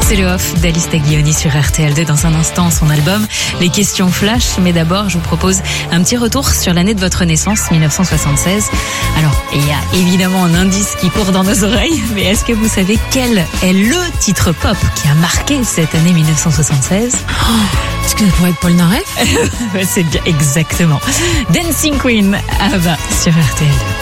C'est le off d'Alice Taglioni sur RTL2 dans un instant, son album Les questions flash. Mais d'abord, je vous propose un petit retour sur l'année de votre naissance, 1976. Alors, il y a évidemment un indice qui court dans nos oreilles, mais est-ce que vous savez quel est le titre pop qui a marqué cette année 1976? Est-ce que ça pourrait être Paul Naref? C'est bien, exactement. Dancing Queen, Ava sur RTL2.